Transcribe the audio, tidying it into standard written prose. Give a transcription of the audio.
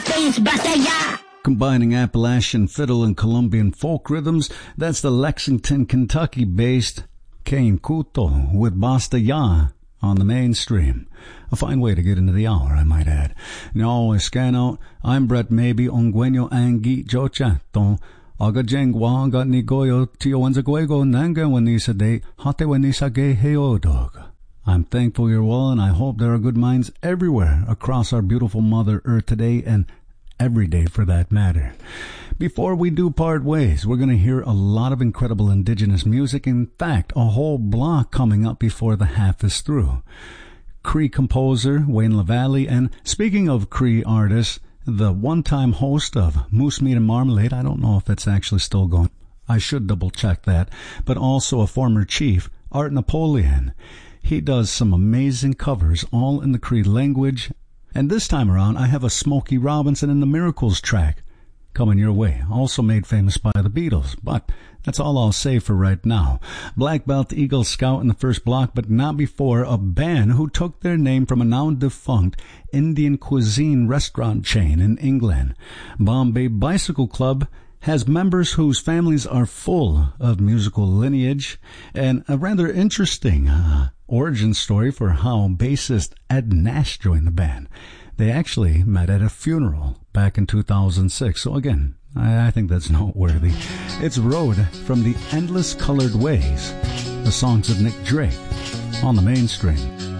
face, basta ya! Combining Appalachian fiddle and Colombian folk rhythms, that's the Lexington, Kentucky-based Kane Couto with Basta Ya on the mainstream. A fine way to get into the hour, I might add. No, scan out. I'm Brett Maybe, Ongwenyo Angi Jochato. Aga Jengwa got Nigoyo Tio Wanzaguego Nanga Wanisa de Hate Wanisa Ge Heodog. I'm thankful you're well, and I hope there are good minds everywhere across our beautiful Mother Earth today and every day for that matter. Before we do part ways, we're going to hear a lot of incredible indigenous music. In fact, a whole block coming up before the half is through. Cree composer Wayne LaValle, and speaking of Cree artists, the one-time host of Moose Meat and Marmalade, I don't know if it's actually still going, I should double-check that, but also a former chief, Art Napoleon. He does some amazing covers, all in the Cree language. And this time around, I have a Smokey Robinson and the Miracles track coming your way, also made famous by the Beatles. But that's all I'll say for right now. Black Belt Eagle Scout in the first block, but not before a band who took their name from a now-defunct Indian cuisine restaurant chain in England. Bombay Bicycle Club has members whose families are full of musical lineage, and a rather interesting origin story for how bassist Ed Nash joined the band. They actually met at a funeral back in 2006. So again, I think that's noteworthy. It's Road from the Endless Colored Ways, the songs of Nick Drake on the mainstream.